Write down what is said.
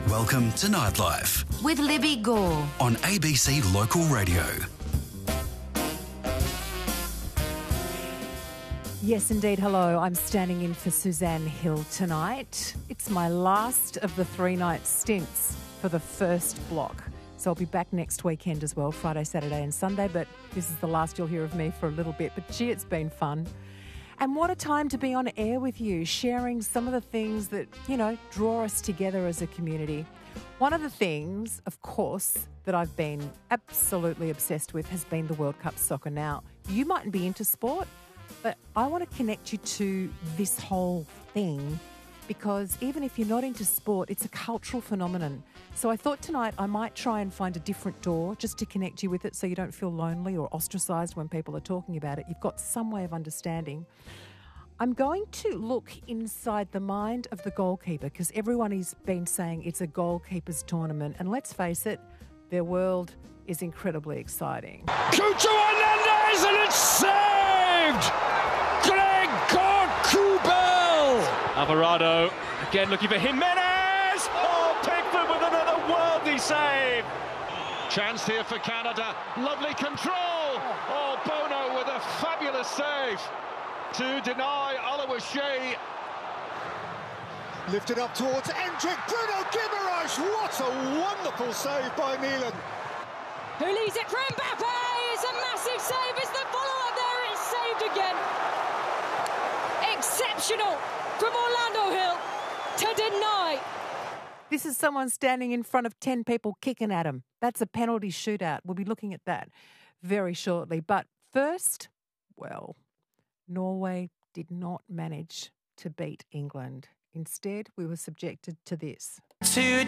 Welcome to Nightlife with Libby Gore on ABC Local Radio. Yes, indeed. Hello. I'm standing in for Suzanne Hill tonight. It's my last of the 3-night stints for the first block. So I'll be back next weekend as well, Friday, Saturday and Sunday. But this is the last you'll hear of me for a little bit. But gee, it's been fun. And what a time to be on air with you, sharing some of the things that, draw us together as a community. One of the things, of course, that I've been absolutely obsessed with has been the World Cup soccer. Now, you mightn't be into sport, but I want to connect you to this whole thing because even if you're not into sport, it's a cultural phenomenon. So I thought tonight I might try and find a different door just to connect you with it so you don't feel lonely or ostracised when people are talking about it. You've got some way of understanding. I'm going to look inside the mind of the goalkeeper because everyone has been saying it's a goalkeeper's tournament. And let's face it, their world is incredibly exciting. Cucho Hernandez and it's saved! Gregor Kubel! Alvarado again looking for Jimenez! Oh, Pickford with another worldly save! Chance here for Canada, lovely control! Oh, Bono with a fabulous save to deny Oluwaseyi. Lifted up towards Endrick, Bruno Guimaraes, what a wonderful save by Milan. Who leaves it for Mbappe? It's a massive save, it's the follow-up there, it's saved again. Exceptional from Orlando Hill to deny. This is someone standing in front of 10 people kicking at him. That's a penalty shootout. We'll be looking at that very shortly. But first, Norway did not manage to beat England. Instead, we were subjected to this.